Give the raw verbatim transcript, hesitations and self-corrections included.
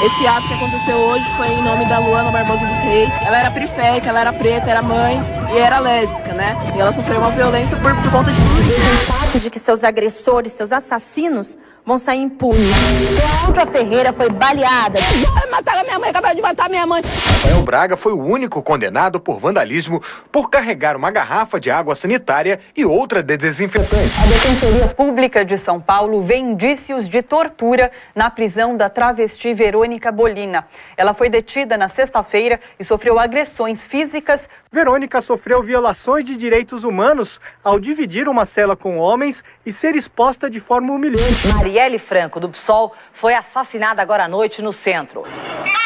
Esse ato que aconteceu hoje foi em nome da Luana Barbosa dos Reis. Ela era periférica, ela era preta, era mãe e era lésbica, né? E ela sofreu uma violência por, por conta de tudo isso. O fato de que seus agressores, seus assassinos vão sair impunes. Cláudia Ferreira foi baleada. Mataram minha mãe, acabaram de matar minha mãe. Rafael Braga foi o único condenado por vandalismo por carregar uma garrafa de água sanitária e outra de desinfetante. A Defensoria Pública de São Paulo vê indícios de tortura na prisão da travesti Verônica Bolina. Ela foi detida na sexta-feira e sofreu agressões físicas. Verônica sofreu violações de direitos humanos ao dividir uma cela com homens e ser exposta de forma humilhante. Marielle Franco, do P SOL, foi assassinada agora à noite no centro.